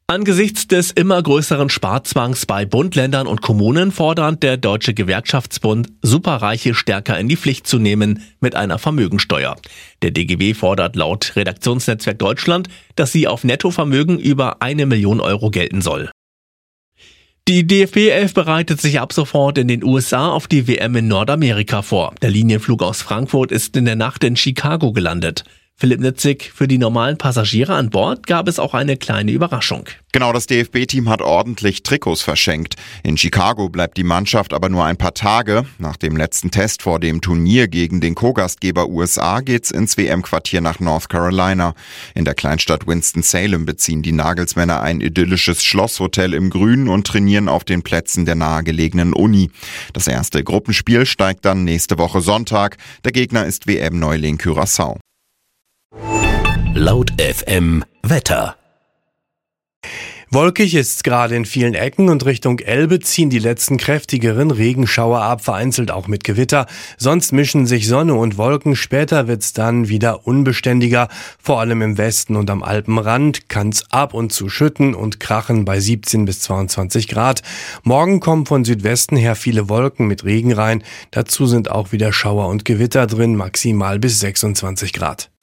Angesichts des immer größeren Sparzwangs bei Bund, Ländern und Kommunen fordert der Deutsche Gewerkschaftsbund, Superreiche stärker in die Pflicht zu nehmen mit einer Vermögensteuer. Der DGB fordert laut Redaktionsnetzwerk Deutschland, dass sie auf Nettovermögen über 1 Million Euro gelten soll. Die DFB 11 bereitet sich ab sofort in den USA auf die WM in Nordamerika vor. Der Linienflug aus Frankfurt ist in der Nacht in Chicago gelandet. Philipp Nitzig, für die normalen Passagiere an Bord gab es auch eine kleine Überraschung. Genau, das DFB-Team hat ordentlich Trikots verschenkt. In Chicago bleibt die Mannschaft aber nur ein paar Tage. Nach dem letzten Test vor dem Turnier gegen den Co-Gastgeber USA geht's ins WM-Quartier nach North Carolina. In der Kleinstadt Winston-Salem beziehen die Nagelsmänner ein idyllisches Schlosshotel im Grünen und trainieren auf den Plätzen der nahegelegenen Uni. Das erste Gruppenspiel steigt dann nächste Woche Sonntag. Der Gegner ist WM-Neuling Curaçao. Laut FM Wetter. Wolkig ist es gerade in vielen Ecken und Richtung Elbe ziehen die letzten kräftigeren Regenschauer ab, vereinzelt auch mit Gewitter. Sonst mischen sich Sonne und Wolken, später wird's dann wieder unbeständiger. Vor allem im Westen und am Alpenrand kann's ab und zu schütten und krachen bei 17 bis 22 Grad. Morgen kommen von Südwesten her viele Wolken mit Regen rein. Dazu sind auch wieder Schauer und Gewitter drin, maximal bis 26 Grad.